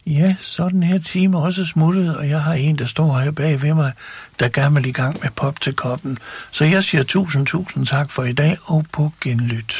Ja, så er den her time også smuttet, og jeg har en, der står her bag ved mig, der gerne vil i gang med pop til koppen. Så jeg siger tusind tak for i dag, og på genlyt.